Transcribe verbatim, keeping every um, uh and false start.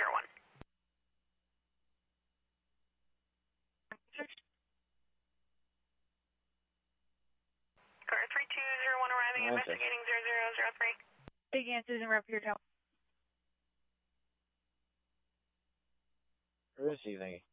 zero one. Car three two zero one arriving, Nine investigating zero zero zero three. Big Aunt Susan, rep your tower. Where is he thinking?